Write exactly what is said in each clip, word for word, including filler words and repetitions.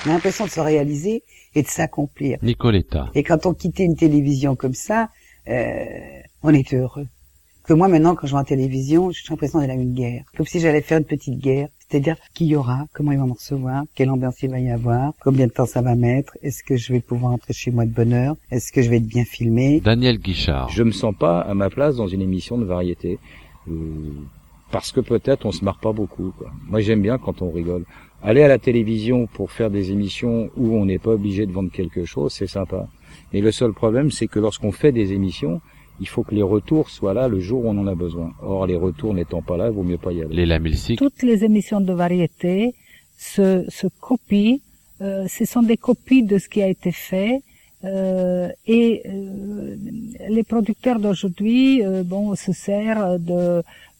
On a l'impression de se réaliser et de s'accomplir. Nicoletta. Et quand on quittait une télévision comme ça, euh, on était heureux. Que moi, maintenant, quand je vois la télévision, j'ai l'impression d'aller à une guerre. Comme si j'allais faire une petite guerre. C'est-à-dire, qui y aura, comment ils vont me recevoir, quelle ambiance il va y avoir, combien de temps ça va mettre, est-ce que je vais pouvoir rentrer chez moi de bonne heure, est-ce que je vais être bien filmé. Daniel Guichard. Je me sens pas à ma place dans une émission de variété. Euh, parce que peut-être on se marre pas beaucoup, quoi. Moi, j'aime bien quand on rigole. Aller à la télévision pour faire des émissions où on n'est pas obligé de vendre quelque chose, c'est sympa. Mais le seul problème, c'est que lorsqu'on fait des émissions, il faut que les retours soient là le jour où on en a besoin. Or, les retours n'étant pas là, il vaut mieux pas y aller. Léla Milsic. Toutes les émissions de variété se, se copient. Euh, ce sont des copies de ce qui a été fait. Euh, et euh, les producteurs d'aujourd'hui, euh, bon, se servent de,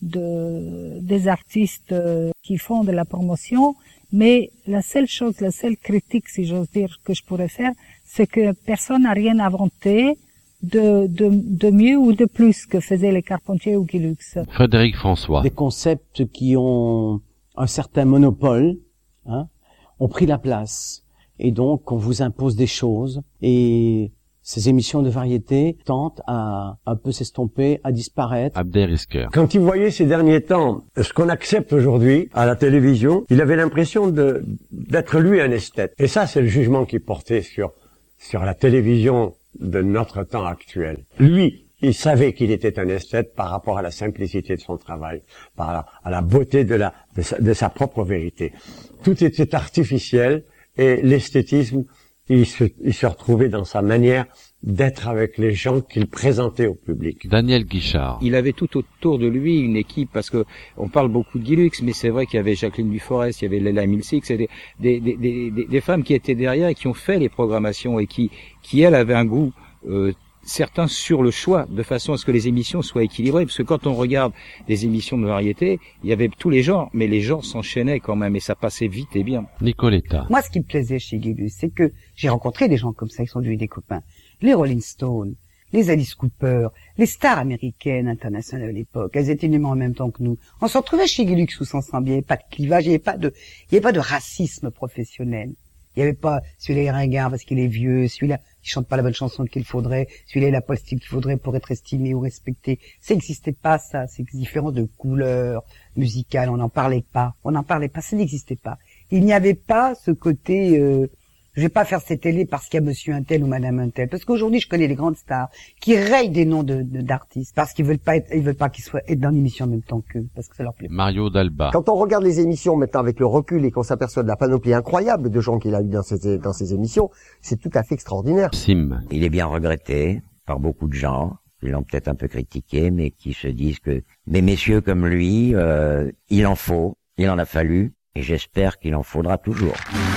de des artistes euh, qui font de la promotion. Mais la seule chose, la seule critique, si j'ose dire, que je pourrais faire, c'est que personne n'a rien inventé de, de, de mieux ou de plus que faisaient les Carpentier ou Guilux. Frédéric François. Des concepts qui ont un certain monopole, hein, ont pris la place. Et donc, on vous impose des choses. Et ces émissions de variété tentent à un peu s'estomper, à disparaître. Abderrezker. Quand il voyait ces derniers temps ce qu'on accepte aujourd'hui à la télévision, il avait l'impression de d'être lui un esthète. Et ça, c'est le jugement qu'il portait sur sur la télévision de notre temps actuel. Lui, il savait qu'il était un esthète par rapport à la simplicité de son travail, par la, à la beauté de la de sa, de sa propre vérité. Tout était artificiel et l'esthétisme, il se, il se retrouvait dans sa manière d'être avec les gens qu'il présentait au public. Daniel Guichard. Il avait tout autour de lui une équipe, parce que on parle beaucoup de Guilux, mais c'est vrai qu'il y avait Jacqueline Duforest, il y avait Léla Milsic, c'était des, des, des, des, des femmes qui étaient derrière et qui ont fait les programmations et qui, qui elles avaient un goût euh, certains sur le choix, de façon à ce que les émissions soient équilibrées, parce que quand on regarde des émissions de variété, il y avait tous les genres, mais les genres s'enchaînaient quand même, et ça passait vite et bien. Nicoletta. Moi, ce qui me plaisait chez Guilux, c'est que j'ai rencontré des gens comme ça, qui sont devenus des copains. Les Rolling Stones, les Alice Cooper, les stars américaines, internationales à l'époque, elles étaient nées en même temps que nous. On se retrouvait chez Guilux tous ensemble, il n'y avait pas de clivage, il n'y avait pas de, il n'y avait pas de racisme professionnel. Il n'y avait pas celui-là est ringard parce qu'il est vieux, celui-là il chante pas la bonne chanson qu'il faudrait, celui-là il a pas le style qu'il faudrait pour être estimé ou respecté. Ça n'existait pas, ça. C'est différent de couleurs musicales. On n'en parlait pas. On n'en parlait pas. Ça n'existait pas. Il n'y avait pas ce côté, euh, je vais pas faire cette télé parce qu'il y a monsieur un tel ou madame un tel. Parce qu'aujourd'hui, je connais les grandes stars qui rayent des noms de, de d'artistes parce qu'ils veulent pas être, ils veulent pas qu'ils soient être dans l'émission en même temps qu'eux, parce que ça leur plaît. Mario Dalba. Quand on regarde les émissions maintenant avec le recul et qu'on s'aperçoit de la panoplie incroyable de gens qu'il a eu dans ces, dans ces émissions, c'est tout à fait extraordinaire. Sim. Il est bien regretté par beaucoup de gens, qui l'ont peut-être un peu critiqué, mais qui se disent que des messieurs comme lui, euh, il en faut, il en a fallu, et j'espère qu'il en faudra toujours.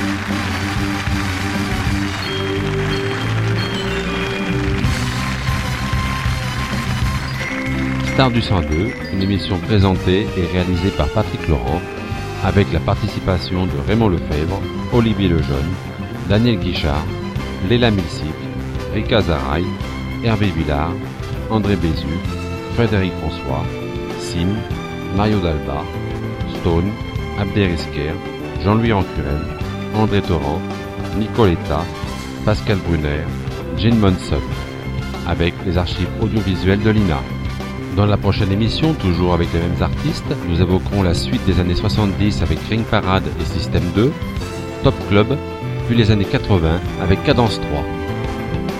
Star du cent deux, une émission présentée et réalisée par Patrick Laurent, avec la participation de Raymond Lefebvre, Olivier Lejeune, Daniel Guichard, Léla Milsic, Rika Zaraï, Hervé Villard, André Bézu, Frédéric François, Sim, Mario Dalba, Stone, Abderrezker, Jean-Louis Ancurel, André Torrent, Nicoletta, Pascal Brunner, Gene Monson, avec les archives audiovisuelles de l'I N A. Dans la prochaine émission, toujours avec les mêmes artistes, nous évoquerons la suite des années soixante-dix avec Ring Parade et Système deux, Top Club, puis les années quatre-vingts avec Cadence trois.